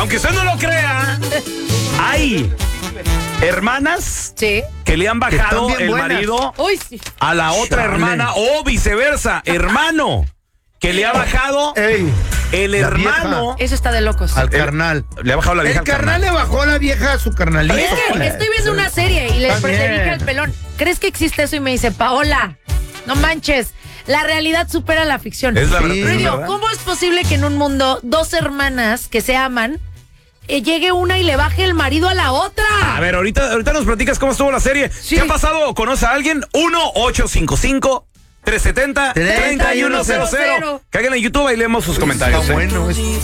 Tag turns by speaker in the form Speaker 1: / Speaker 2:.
Speaker 1: Aunque usted no lo crea, hay hermanas
Speaker 2: Sí.
Speaker 1: que le han bajado
Speaker 3: bien
Speaker 1: el
Speaker 3: buenas.
Speaker 1: marido
Speaker 2: Uy, sí.
Speaker 1: a la otra
Speaker 3: Chale.
Speaker 1: hermana o viceversa. Hermano que le ha bajado
Speaker 3: Ey,
Speaker 1: el
Speaker 3: la
Speaker 1: hermano.
Speaker 2: Eso está de locos.
Speaker 3: al carnal.
Speaker 1: Le ha bajado la vieja
Speaker 3: El
Speaker 1: al
Speaker 3: carnal le bajó a la vieja a su carnalito.
Speaker 2: Es que estoy viendo una serie y le
Speaker 3: Está bien.
Speaker 2: dije al pelón, ¿crees que existe eso? Y me dice, Paola, no manches, la realidad supera la ficción.
Speaker 1: Es la
Speaker 3: Sí.
Speaker 1: verdad.
Speaker 2: Pero
Speaker 1: es
Speaker 2: digo,
Speaker 1: verdad.
Speaker 2: ¿cómo es posible que en un mundo dos hermanas que se aman, llegue una y le baje el marido a la otra?
Speaker 1: A ver, ahorita nos platicas cómo estuvo la serie.
Speaker 2: Sí.
Speaker 1: ¿Qué ha pasado? ¿Conoce a alguien? 1-855-370-3100. Cáiganle en YouTube y leemos sus comentarios.
Speaker 3: Está bueno.